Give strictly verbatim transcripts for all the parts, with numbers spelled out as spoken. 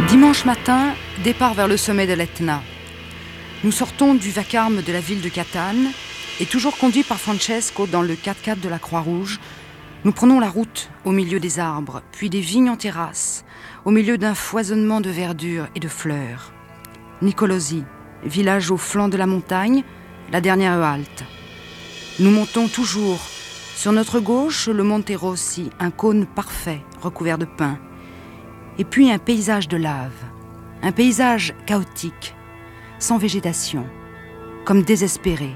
Dimanche matin, départ vers le sommet de l'Etna. Nous sortons du vacarme de la ville de Catane et toujours conduits par Francesco dans le quatre-quatre de la Croix-Rouge, nous prenons la route au milieu des arbres, puis des vignes en terrasse, au milieu d'un foisonnement de verdure et de fleurs. Nicolosi, village au flanc de la montagne, la dernière halte. Nous montons toujours. Sur notre gauche, le Monte Rossi, un cône parfait, recouvert de pins. Et puis un paysage de lave, un paysage chaotique, sans végétation, comme désespéré.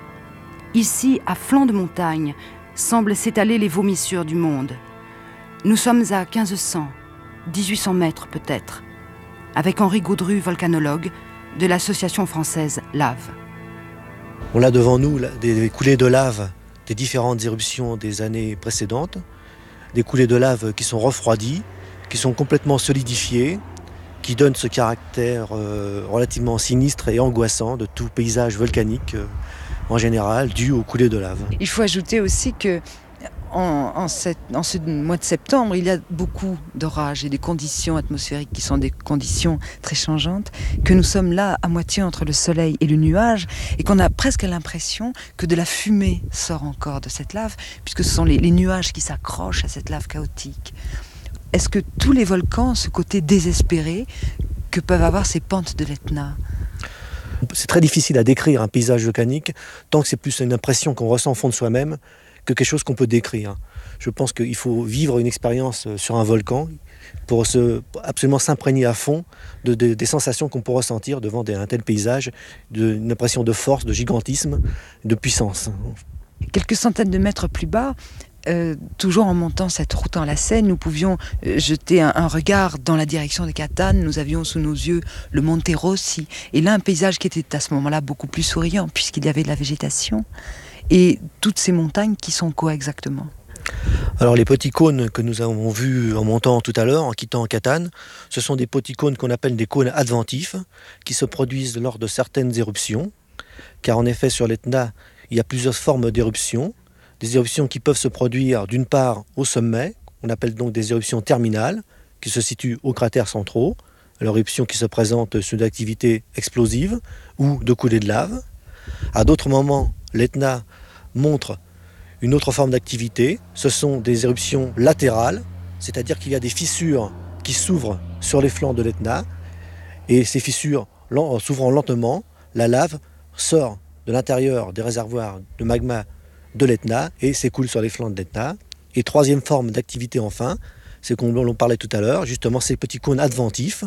Ici, à flanc de montagne, semblent s'étaler les vomissures du monde. Nous sommes à quinze cents, dix-huit cents mètres peut-être, avec Henri Gaudru, volcanologue, de l'association française Lave. On a devant nous des coulées de lave des différentes éruptions des années précédentes, des coulées de lave qui sont refroidies, qui sont complètement solidifiées, qui donnent ce caractère euh, relativement sinistre et angoissant de tout paysage volcanique euh, en général, dû aux coulées de lave. Il faut ajouter aussi que en, en, cette, en ce mois de septembre, il y a beaucoup d'orages et des conditions atmosphériques qui sont des conditions très changeantes, que nous sommes là à moitié entre le soleil et le nuage, et qu'on a presque l'impression que de la fumée sort encore de cette lave, puisque ce sont les, les nuages qui s'accrochent à cette lave chaotique. Est-ce que tous les volcans ont ce côté désespéré que peuvent avoir ces pentes de l'Etna ? C'est très difficile à décrire un paysage volcanique tant que c'est plus une impression qu'on ressent au fond de soi-même que quelque chose qu'on peut décrire. Je pense qu'il faut vivre une expérience sur un volcan pour se, absolument s'imprégner à fond de, de, des sensations qu'on peut ressentir devant des, un tel paysage, de, une impression de force, de gigantisme, de puissance. Quelques centaines de mètres plus bas, Euh, toujours en montant cette route en lacet, nous pouvions euh, jeter un, un regard dans la direction de Catane. Nous avions sous nos yeux le Monte Rossi. Et là, un paysage qui était à ce moment-là beaucoup plus souriant, puisqu'il y avait de la végétation. Et toutes ces montagnes qui sont quoi exactement ? Alors les petits cônes que nous avons vus en montant tout à l'heure, en quittant Catane, ce sont des petits cônes qu'on appelle des cônes adventifs, qui se produisent lors de certaines éruptions. Car en effet, sur l'Etna, il y a plusieurs formes d'éruptions. Des éruptions qui peuvent se produire d'une part au sommet, on appelle donc des éruptions terminales, qui se situent aux cratères centraux, alors éruptions qui se présentent sur d'activités explosives ou de coulées de lave. À d'autres moments, l'Etna montre une autre forme d'activité, ce sont des éruptions latérales, c'est-à-dire qu'il y a des fissures qui s'ouvrent sur les flancs de l'Etna, et ces fissures s'ouvrant lentement, la lave sort de l'intérieur des réservoirs de magma de l'Etna et s'écoule sur les flancs de l'Etna. Et troisième forme d'activité enfin, c'est qu'on en parlait tout à l'heure, justement ces petits cônes adventifs,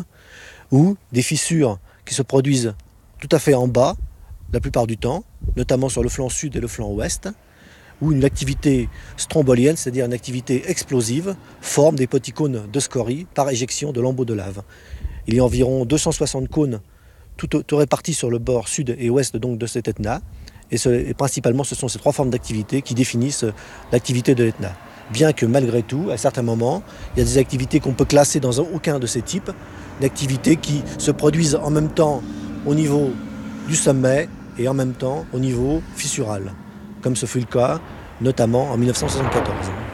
ou des fissures qui se produisent tout à fait en bas, la plupart du temps, notamment sur le flanc sud et le flanc ouest, où une activité strombolienne, c'est-à-dire une activité explosive, forme des petits cônes de scorie par éjection de lambeaux de lave. Il y a environ deux cent soixante cônes, tout, tout répartis sur le bord sud et ouest donc de cet Etna. Et, ce, et principalement, ce sont ces trois formes d'activité qui définissent l'activité de l'Etna. Bien que malgré tout, à certains moments, il y a des activités qu'on peut classer dans aucun de ces types, d'activités qui se produisent en même temps au niveau du sommet et en même temps au niveau fissural, comme ce fut le cas notamment en mille neuf cent soixante-quatorze.